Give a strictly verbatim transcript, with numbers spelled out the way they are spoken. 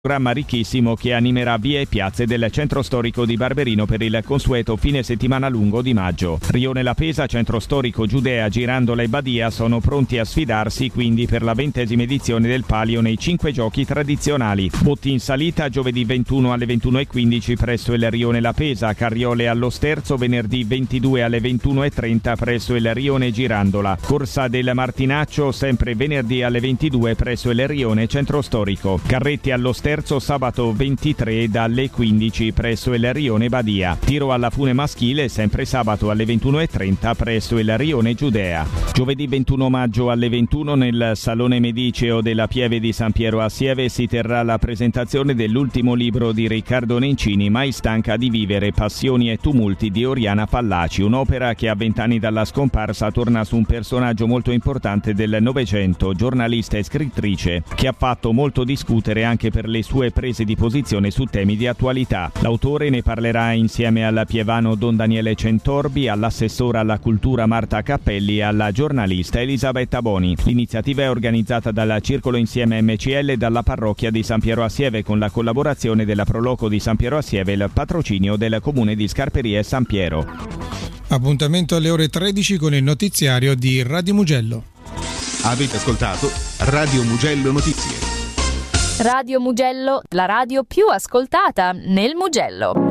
Programma ricchissimo che animerà vie e piazze del centro storico di Barberino per il consueto fine settimana lungo di maggio. Rione La Pesa, centro storico Giudea, Girandola e Badia sono pronti a sfidarsi quindi per la ventesima edizione del Palio nei cinque giochi tradizionali. Botti in salita giovedì ventuno alle ventuno e quindici presso il Rione La Pesa, carriole allo sterzo venerdì ventidue alle ventuno e trenta presso il Rione Girandola. Corsa del Martinaccio sempre venerdì alle ventidue presso il Rione Centro Storico. Carretti allo sterzo terzo sabato ventitré dalle quindici presso il Rione Badia. Tiro alla fune maschile sempre sabato alle ventuno e trenta presso il Rione Giudea. Giovedì ventuno maggio alle ventuno nel Salone Mediceo della Pieve di San Piero a Sieve si terrà la presentazione dell'ultimo libro di Riccardo Nencini, Mai stanca di vivere, passioni e tumulti di Oriana Fallaci, un'opera che a vent'anni dalla scomparsa torna su un personaggio molto importante del Novecento, giornalista e scrittrice, che ha fatto molto discutere anche per le sue prese di posizione su temi di attualità. L'autore ne parlerà insieme al pievano Don Daniele Centorbi, all'assessora alla cultura Marta Cappelli e alla giornalista Elisabetta Boni. L'iniziativa è organizzata dal Circolo Insieme M C L e dalla parrocchia di San Piero a Sieve con la collaborazione della Proloco di San Piero a Sieve e il patrocinio del comune di Scarperie San Piero. Appuntamento alle ore tredici con il notiziario di Radio Mugello. Avete ascoltato Radio Mugello Notizie. Radio Mugello, la radio più ascoltata nel Mugello.